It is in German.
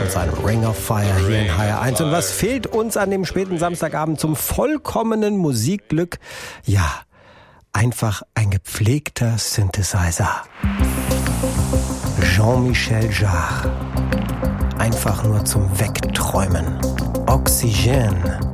und seinem Ring of Fire hier in HR1. Und was fehlt uns an dem späten Samstagabend zum vollkommenen Musikglück? Ja, einfach ein gepflegter Synthesizer. Jean-Michel Jarre. Einfach nur zum Wegträumen. Oxygène.